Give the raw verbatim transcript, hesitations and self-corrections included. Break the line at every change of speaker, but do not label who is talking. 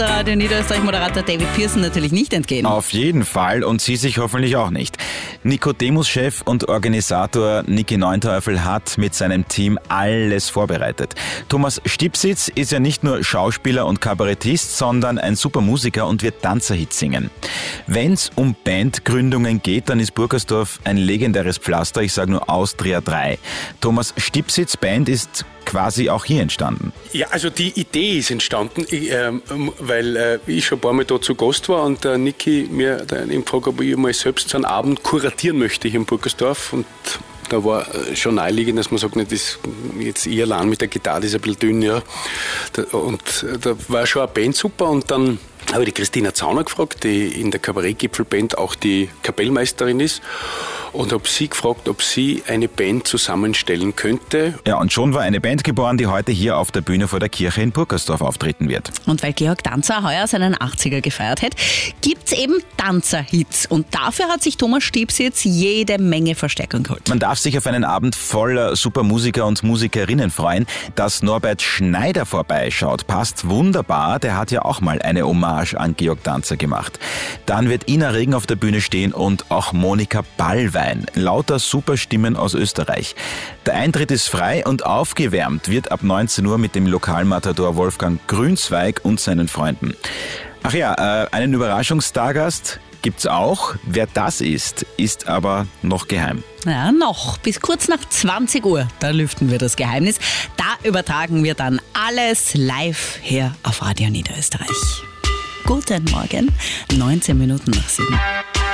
Radio Niederösterreich-Moderator David Pearson natürlich nicht entgehen.
Auf jeden Fall und Sie sich hoffentlich auch nicht. Nicodemus-Chef und Organisator Niki Neunteufel hat mit seinem Team alles vorbereitet. Thomas Stipsitz ist ja nicht nur Schauspieler und Kabarettist, sondern ein super Musiker und wird Tanzerhits singen. Wenn's um Bandgründungen geht, dann ist Burgersdorf ein legendäres Pflaster, ich sage nur Austria drei. Thomas Stipsitz Band ist quasi auch hier entstanden.
Ja, also die Idee ist entstanden, ich, äh, weil äh, ich schon ein paar Mal da zu Gast war und der Niki mir dann gefragt, ob ich mal selbst so einen Abend kuratieren möchte hier in Burgersdorf. Und da war schon naheliegend, dass man sagt, nicht, das jetzt eher allein mit der Gitarre, das ist ein bisschen dünn, ja. Und da war schon eine Band super und dann habe ich die Christina Zauner gefragt, die in der Kabarettgipfelband auch die Kapellmeisterin ist, und habe sie gefragt, ob sie eine Band zusammenstellen könnte.
Ja, und schon war eine Band geboren, die heute hier auf der Bühne vor der Kirche in Burgersdorf auftreten wird.
Und weil Georg Danzer heuer seinen achtziger gefeiert hat, gibt's eben Tanzerhits. Und dafür hat sich Thomas Stipsitz jede Menge Verstärkung geholt.
Man darf sich auf einen Abend voller super Musiker und Musikerinnen freuen. Dass Norbert Schneider vorbeischaut, passt wunderbar. Der hat ja auch mal eine Hommage an Georg Danzer gemacht. Dann wird Ina Regen auf der Bühne stehen und auch Monika Ballwein. Lauter Superstimmen aus Österreich. Der Eintritt ist frei und aufgewärmt wird ab neunzehn Uhr mit dem Lokalmatador Wolfgang Grünzweig und seinen Freunden. Ach ja, äh, einen Überraschungsstargast gibt's auch. Wer das ist, ist aber noch geheim.
Ja, noch. Bis kurz nach zwanzig Uhr, da lüften wir das Geheimnis. Da übertragen wir dann alles live hier auf Radio Niederösterreich. Guten Morgen, neunzehn Minuten nach sieben.